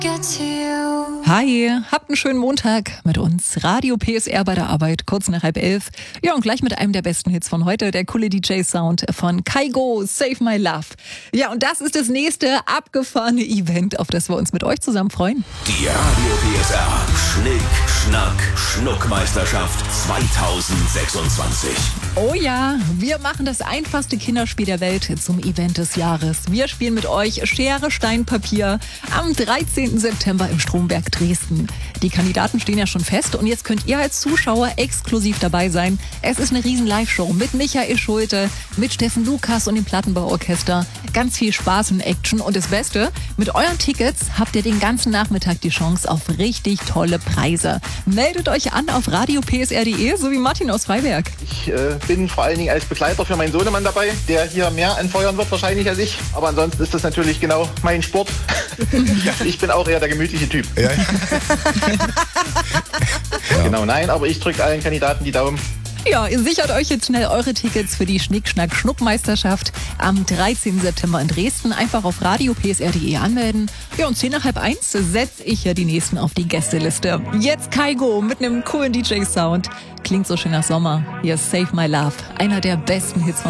Hi, habt einen schönen Montag mit uns. Radio PSR bei der Arbeit, kurz nach 10:30. Ja, und gleich mit einem der besten Hits von heute, der coole DJ-Sound von Kygo, Save My Love. Ja, und das ist das nächste abgefahrene Event, auf das wir uns mit euch zusammen freuen. Die Radio PSR Schnick, Schnack, Schnuckmeisterschaft 2026. Oh ja, wir machen das einfachste Kinderspiel der Welt zum Event des Jahres. Wir spielen mit euch Schere, Stein, Papier am 13. September im Stromberg Dresden. Die Kandidaten stehen ja schon fest und jetzt könnt ihr als Zuschauer exklusiv dabei sein. Es ist eine riesen Live-Show mit Michael Schulte, mit Steffen Lukas und dem Plattenbau-Orchester. Ganz viel Spaß und Action und das Beste, mit euren Tickets habt ihr den ganzen Nachmittag die Chance auf richtig tolle Preise. Meldet euch an auf radiopsr.de, so wie Martin aus Freiberg. Ich bin vor allen Dingen als Begleiter für meinen Sohnemann dabei, der hier mehr anfeuern wird wahrscheinlich als ich. Aber ansonsten ist das natürlich genau mein Sport. Ich bin auch eher der gemütliche Typ. Ja. Genau, nein, aber ich drücke allen Kandidaten die Daumen. Ja, ihr sichert euch jetzt schnell eure Tickets für die Schnick-Schnack-Schnuck-Meisterschaft am 13. September in Dresden. Einfach auf radiopsr.de anmelden. Ja, und 10 nach 10:30 setze ich ja die nächsten auf die Gästeliste. Jetzt Kygo mit einem coolen DJ-Sound. Klingt so schön nach Sommer. Hier ist Save My Love, einer der besten Hits von